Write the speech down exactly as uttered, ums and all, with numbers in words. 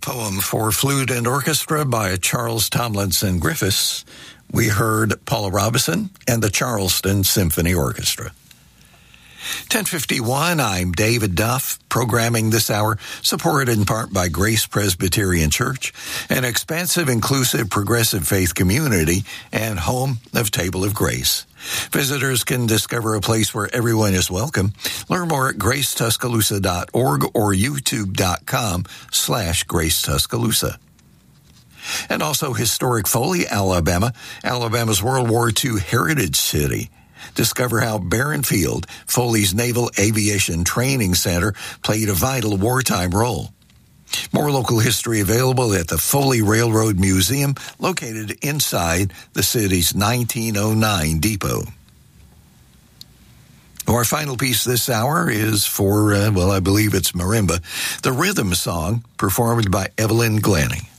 Poem for Flute and Orchestra by Charles Tomlinson Griffiths. We heard Paula Robinson and the Charleston Symphony Orchestra. ten fifty-one, I'm David Duff, programming this hour, supported in part by Grace Presbyterian Church, an expansive, inclusive, progressive faith community, and home of Table of Grace. Visitors can discover a place where everyone is welcome. Learn more at grace tuscaloosa dot org or youtube.com slash Grace Tuscaloosa. And also historic Foley, Alabama, Alabama's World War Two heritage city. Discover how Barron Field, Foley's Naval Aviation Training Center, played a vital wartime role. More local history available at the Foley Railroad Museum, located inside the city's nineteen oh nine depot. Our final piece this hour is for, uh, well, I believe it's marimba, the rhythm song performed by Evelyn Glennie.